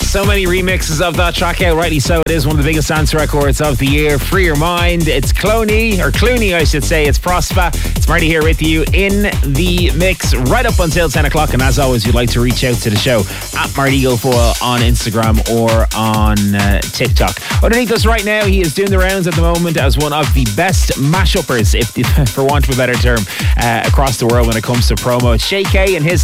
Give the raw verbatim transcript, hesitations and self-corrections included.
So many remixes of that track out, rightly so. It is one of the biggest dance records of the year. Free Your Mind. It's Clooney, or Clooney I should say. It's Prosper. It's Marty here with you in the mix right up until ten o'clock. And as always, you'd like to reach out to the show at Marty Guilfoyle on Instagram or on uh, TikTok. Underneath us right now, he is doing the rounds at the moment as one of the best mashuppers, if for want of a better term, uh, across the world when it comes to promo. It's Shay K and his